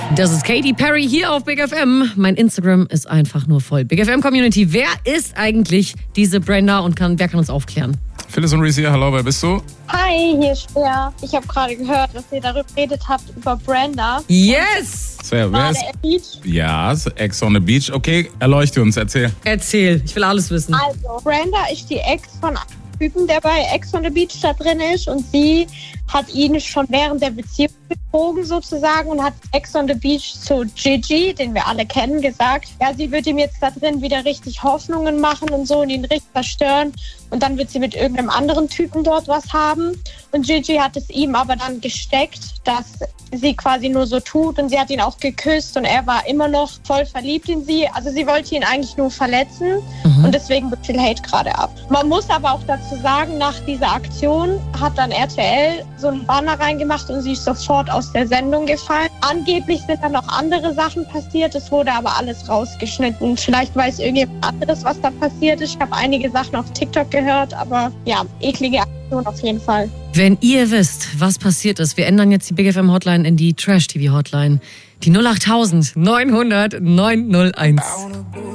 Das ist Katy Perry hier auf Big FM. Mein Instagram ist einfach nur voll. Big FM Community, wer ist eigentlich diese Brenda und wer kann uns aufklären? Phyllis und Reese hier, hallo, wer bist du? Hi, hier ist Svea. Ich habe gerade gehört, dass ihr darüber geredet habt, über Brenda. Yes! Svea, wer ist? Ja, Ex on the Beach. Okay, erleuchte uns, erzähl. Erzähl, ich will alles wissen. Also, Brenda ist die Ex von einem Typen, der bei Ex on the Beach da drin ist. Und sie hat ihn schon während der Beziehung betrogen sozusagen und hat Ex on the Beach zu Gigi, den wir alle kennen, gesagt, ja, sie wird ihm jetzt da drin wieder richtig Hoffnungen machen und so und ihn richtig zerstören. Und dann wird sie mit irgendeinem anderen Typen dort was haben. Und Gigi hat es ihm aber dann gesteckt, dass sie quasi nur so tut. Und sie hat ihn auch geküsst und er war immer noch voll verliebt in sie. Also sie wollte ihn eigentlich nur verletzen. Und deswegen wird viel Hate gerade ab. Man muss aber auch dazu sagen, nach dieser Aktion hat dann RTL so einen Banner reingemacht und sie ist sofort aus der Sendung gefallen. Angeblich sind dann noch andere Sachen passiert. Es wurde aber alles rausgeschnitten. Vielleicht weiß irgendjemand anderes, was da passiert ist. Ich habe einige Sachen auf TikTok gehört, aber ja, eklige Aktion auf jeden Fall. Wenn ihr wisst, was passiert ist, wir ändern jetzt die Big FM Hotline in die Trash TV Hotline. Die 08000 900 901.